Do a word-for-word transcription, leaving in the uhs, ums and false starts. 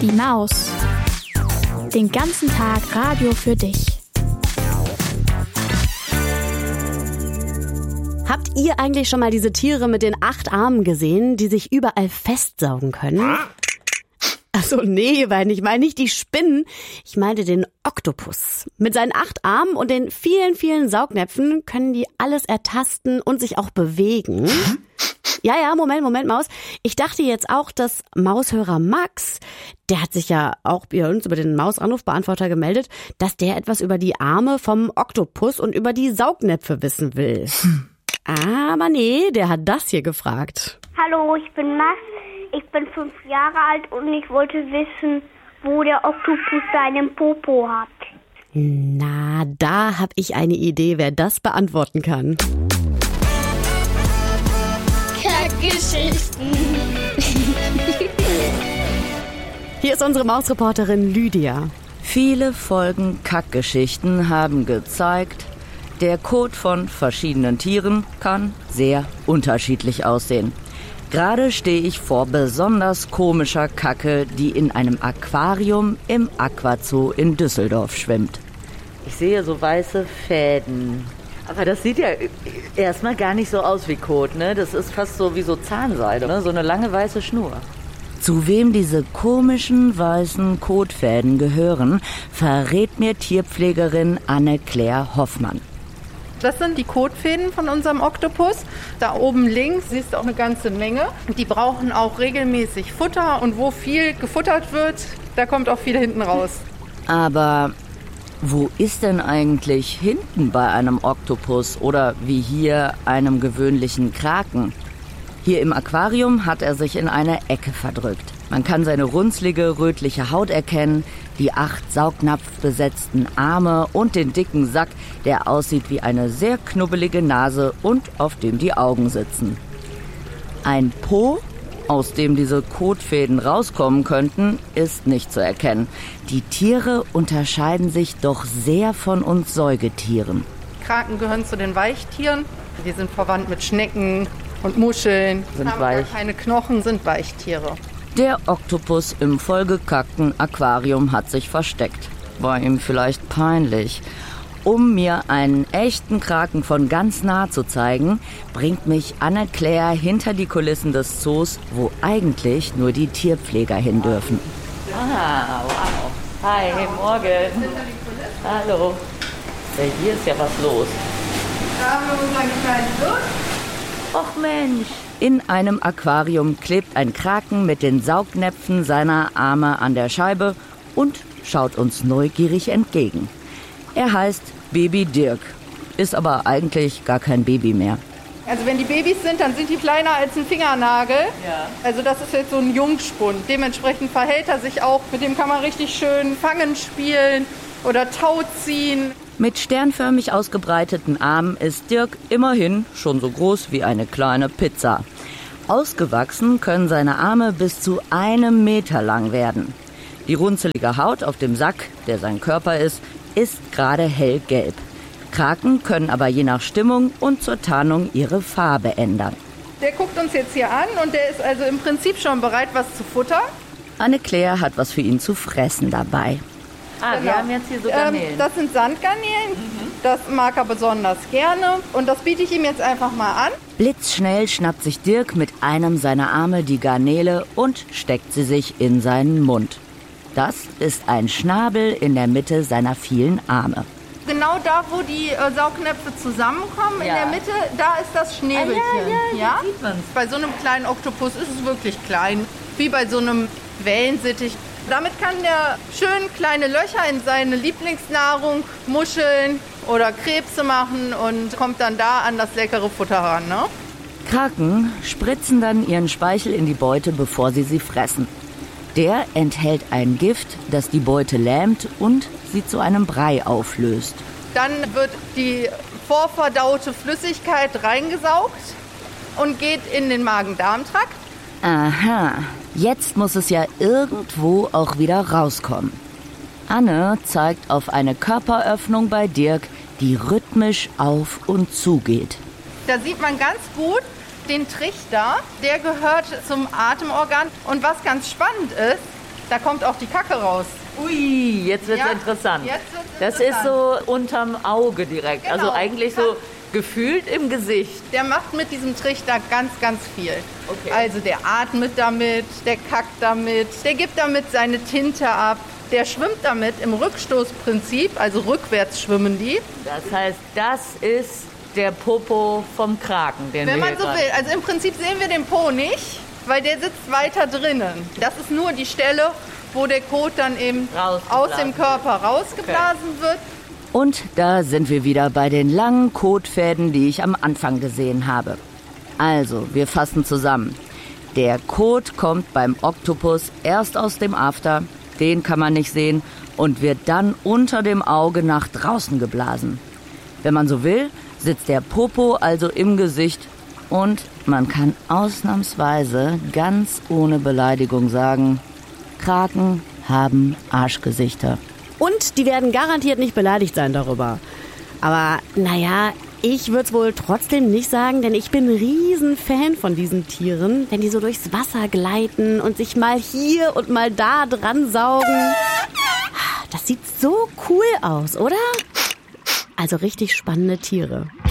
Die Maus. Den ganzen Tag Radio für dich. Habt ihr eigentlich schon mal diese Tiere mit den acht Armen gesehen, die sich überall festsaugen können? Achso, nee, weil ich meine nicht die Spinnen, ich meine den Oktopus. Mit seinen acht Armen und den vielen, vielen Saugnäpfen können die alles ertasten und sich auch bewegen. Ja, ja, Moment, Moment, Maus. Ich dachte jetzt auch, dass Maushörer Max, der hat sich ja auch bei uns über den Mausanrufbeantworter gemeldet, dass der etwas über die Arme vom Oktopus und über die Saugnäpfe wissen will. Aber nee, der hat das hier gefragt. Hallo, ich bin Max. Ich bin fünf Jahre alt und ich wollte wissen, wo der Oktopus seinen Popo hat. Na, da hab ich eine Idee, wer das beantworten kann. Kackgeschichten. Hier ist unsere Mausreporterin Lydia. Viele Folgen Kackgeschichten haben gezeigt, der Kot von verschiedenen Tieren kann sehr unterschiedlich aussehen. Gerade stehe ich vor besonders komischer Kacke, die in einem Aquarium im Aquazoo in Düsseldorf schwimmt. Ich sehe so weiße Fäden. Aber das sieht ja erstmal gar nicht so aus wie Kot, ne? Das ist fast so wie so Zahnseide, ne? So eine lange weiße Schnur. Zu wem diese komischen weißen Kotfäden gehören, verrät mir Tierpflegerin Anne-Claire Hoffmann. Das sind die Kotfäden von unserem Oktopus. Da oben links siehst du auch eine ganze Menge. Die brauchen auch regelmäßig Futter und wo viel gefuttert wird, da kommt auch viel hinten raus. Aber wo ist denn eigentlich hinten bei einem Oktopus oder wie hier einem gewöhnlichen Kraken? Hier im Aquarium hat er sich in eine Ecke verdrückt. Man kann seine runzlige, rötliche Haut erkennen, die acht saugnapfbesetzten Arme und den dicken Sack, der aussieht wie eine sehr knubbelige Nase und auf dem die Augen sitzen. Ein Po, aus dem diese Kotfäden rauskommen könnten, ist nicht zu erkennen. Die Tiere unterscheiden sich doch sehr von uns Säugetieren. Kraken gehören zu den Weichtieren. Die sind verwandt mit Schnecken und Muscheln. Sind haben weich. gar keine Knochen, sind Weichtiere. Der Oktopus im vollgekackten Aquarium hat sich versteckt. War ihm vielleicht peinlich. Um mir einen echten Kraken von ganz nah zu zeigen, bringt mich Anne-Claire hinter die Kulissen des Zoos, wo eigentlich nur die Tierpfleger hin dürfen. Ah, wow. Hi, morgen. Hallo. Ja, hier ist ja was los. Da haben wir unseren kleinen Wirt. Och Mensch. In einem Aquarium klebt ein Kraken mit den Saugnäpfen seiner Arme an der Scheibe und schaut uns neugierig entgegen. Er heißt Baby Dirk, ist aber eigentlich gar kein Baby mehr. Also wenn die Babys sind, dann sind die kleiner als ein Fingernagel. Ja. Also das ist jetzt so ein Jungspund. Dementsprechend verhält er sich auch. Mit dem kann man richtig schön fangen spielen oder Tau ziehen. Mit sternförmig ausgebreiteten Armen ist Dirk immerhin schon so groß wie eine kleine Pizza. Ausgewachsen können seine Arme bis zu einem Meter lang werden. Die runzelige Haut auf dem Sack, der sein Körper ist, ist gerade hellgelb. Kraken können aber je nach Stimmung und zur Tarnung ihre Farbe ändern. Der guckt uns jetzt hier an und der ist also im Prinzip schon bereit, was zu futtern. Anne-Claire hat was für ihn zu fressen dabei. Ah, Genau. wir haben jetzt hier so Garnelen. Ähm, das sind Sandgarnelen. Mhm. Das mag er besonders gerne. Und das biete ich ihm jetzt einfach mal an. Blitzschnell schnappt sich Dirk mit einem seiner Arme die Garnele und steckt sie sich in seinen Mund. Das ist ein Schnabel in der Mitte seiner vielen Arme. Genau da, wo die äh, Saugnäpfe zusammenkommen, Ja. in der Mitte, da ist das Schnäbelchen. Ah, ja, ja, da sieht man's. Bei so einem kleinen Oktopus ist es wirklich klein, wie bei so einem Wellensittich. Damit kann der schön kleine Löcher in seine Lieblingsnahrung, Muscheln oder Krebse machen und kommt dann da an das leckere Futter ran, ne? Kraken spritzen dann ihren Speichel in die Beute, bevor sie sie fressen. Der enthält ein Gift, das die Beute lähmt und sie zu einem Brei auflöst. Dann wird die vorverdaute Flüssigkeit reingesaugt und geht in den Magen-Darm-Trakt. Aha, jetzt muss es ja irgendwo auch wieder rauskommen. Anne zeigt auf eine Körperöffnung bei Dirk, die rhythmisch auf und zu geht. Da sieht man ganz gut den Trichter, der gehört zum Atemorgan. Und was ganz spannend ist, Da kommt auch die Kacke raus. Ui, jetzt wird's Ja, interessant. jetzt wird's das interessant. ist so unterm Auge direkt. Genau. Also eigentlich so gefühlt im Gesicht. Der macht mit diesem Trichter ganz, ganz viel. Okay. Also der atmet damit, der kackt damit, der gibt damit seine Tinte ab. Der schwimmt damit im Rückstoßprinzip, also rückwärts schwimmen die. Das heißt, das ist der Popo vom Kraken, den Wenn wir man hier so gerade- will. Also im Prinzip sehen wir den Po nicht, weil der sitzt weiter drinnen. Das ist nur die Stelle, wo der Kot dann eben Rausgeblasen aus dem Körper rausgeblasen wird. Und da sind wir wieder bei den langen Kotfäden, die ich am Anfang gesehen habe. Also, wir fassen zusammen. Der Kot kommt beim Oktopus erst aus dem After, den kann man nicht sehen, und wird dann unter dem Auge nach draußen geblasen. Wenn man so will, sitzt der Popo also im Gesicht und man kann ausnahmsweise ganz ohne Beleidigung sagen, Kraken haben Arschgesichter. Und die werden garantiert nicht beleidigt sein darüber. Aber naja, ich würde es wohl trotzdem nicht sagen, denn ich bin ein Riesenfan von diesen Tieren, wenn die so durchs Wasser gleiten und sich mal hier und mal da dran saugen. Das sieht so cool aus, oder? Also richtig spannende Tiere.